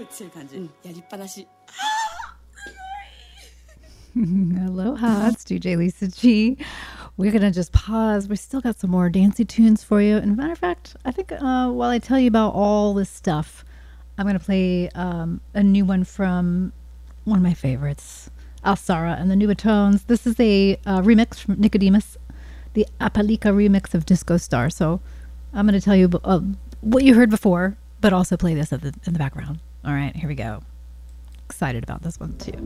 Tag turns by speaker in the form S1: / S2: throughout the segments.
S1: 強い感じ、やりっぱなし。
S2: Aloha, it's DJ Lisa G. We're going to just pause. We still got some more dancey tunes for you. And matter of fact, I think while I tell you about all this stuff, I'm going to play a new one from one of my favorites, Alsara and the Nubatones. This is a remix from Nicodemus, the Apalika remix of Disco Star. So I'm going to tell you what you heard before, but also play this in the background. All right, here we go. Excited about this one too.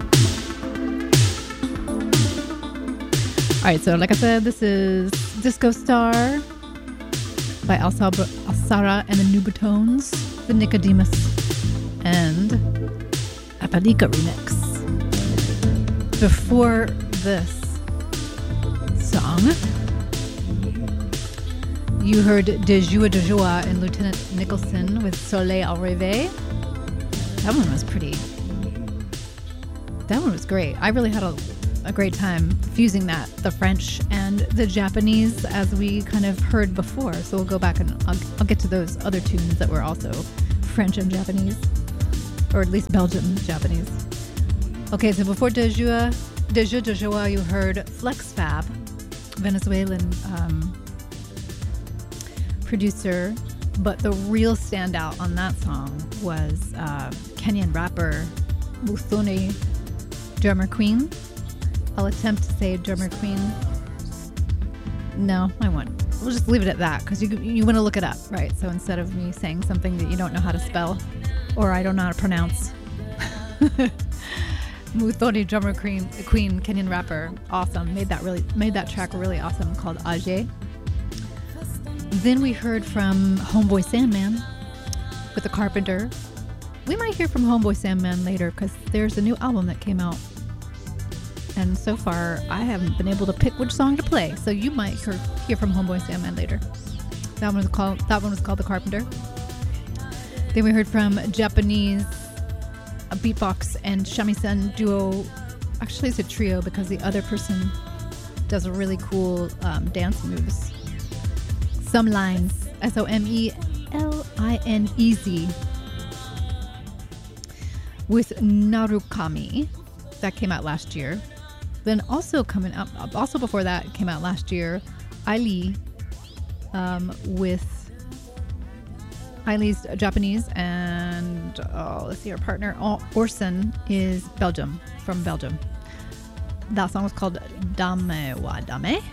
S2: All right, so like I said, this is Disco Star by Alsara and the Nubatones, the Nicodemus and Apalika remix. Before this song, you heard De Joua and Lieutenant Nicholson with Soleil au Réveil. That one was pretty. That one was great. I really had a great time fusing the French and the Japanese, as we kind of heard before. So we'll go back and I'll get to those other tunes that were also French and Japanese, or at least Belgian Japanese. Okay, so before De Joua, you heard Flex Fab, Venezuelan producer, but the real standout on that song was Kenyan rapper Muthoni Drummer Queen. I'll attempt to say Drummer Queen. No, I won't. We'll just leave it at that, because you want to look it up, right? So instead of me saying something that you don't know how to spell, or I don't know how to pronounce. Muthoni Drummer Queen, Kenyan rapper, awesome. Made that track really awesome, called Age. Then we heard from Homeboy Sandman with The Carpenter. We might hear from Homeboy Sandman later, because there's a new album that came out. And so far, I haven't been able to pick which song to play. So you might hear from Homeboy Sandman later. That one was called The Carpenter. Then we heard from Japanese beatbox and shamisen duo. Actually, it's a trio, because the other person does a really cool dance moves. Some Lines, Somelines, with Narukami. That came out last year. Then also coming up, also before that came out last year, Ailey with Ailey's Japanese, and let's see, her partner Orson is from Belgium. That song was called Dame wa Dame.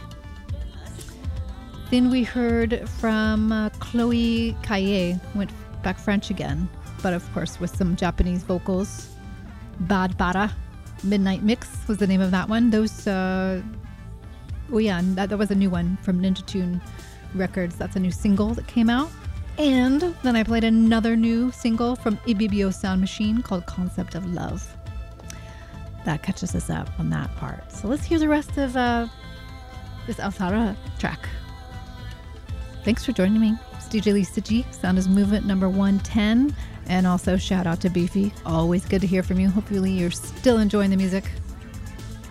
S2: Then we heard from Chloe Kaye, went back French again, but of course with some Japanese vocals. Bad Para. Midnight Mix was the name of that one. Those, that was a new one from Ninja Tune Records. That's a new single that came out. And then I played another new single from Ibibio Sound Machine called Concept of Love. That catches us up on that part. So let's hear the rest of this Alsara track. Thanks for joining me. It's DJ Lisa G, Sound is Movement number 110. And also shout out to Beefy. Always good to hear from you. Hopefully you're still enjoying the music.